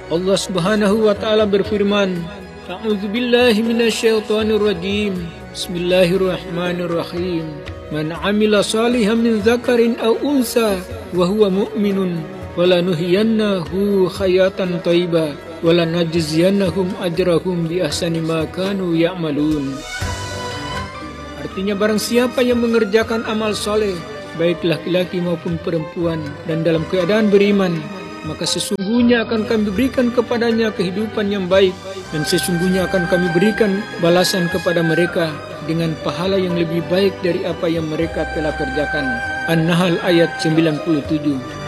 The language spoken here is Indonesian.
Allah Subhanahu wa taala berfirman, A'udzu billahi minasyaitonir rajim. Bismillahirrahmanirrahim. Man 'amila shalihan min dzakarin aw unsa wa huwa mu'minun walanuhyiyannahu hayatan thayyibah walanajziyannahum ajrahum bi ahsani ma kanu ya'malun. Artinya barang siapa yang mengerjakan amal soleh, baik laki-laki maupun perempuan, dan dalam keadaan beriman, maka sesungguhnya akan kami berikan kepadanya kehidupan yang baik, dan sesungguhnya akan kami berikan balasan kepada mereka dengan pahala yang lebih baik dari apa yang mereka telah kerjakan. An-Nahl ayat 97.